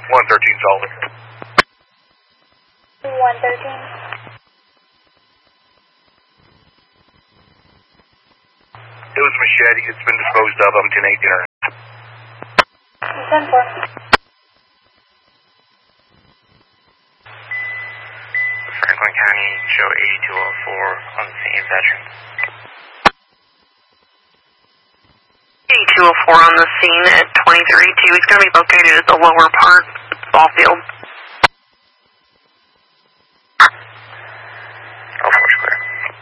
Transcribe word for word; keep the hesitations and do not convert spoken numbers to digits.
one thirteen solid. one thirteen. It was a machete. It's been disposed of. I'm ten eight dinner. ten four. Franklin County, show eighty-two oh four on the scene, veteran. eighty-two oh four on the scene at twenty thirty-two. He's going to be located at the lower part, ball field.